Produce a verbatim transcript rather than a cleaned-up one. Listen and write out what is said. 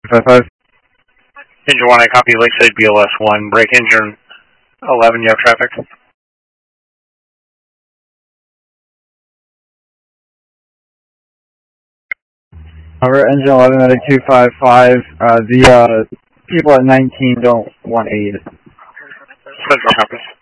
five five. Engine one, I copy Lakeside B L S one. Break engine eleven, you have traffic. Over engine eleven, medic two five five. Uh, the uh, people at nineteen don't want aid. Central copies.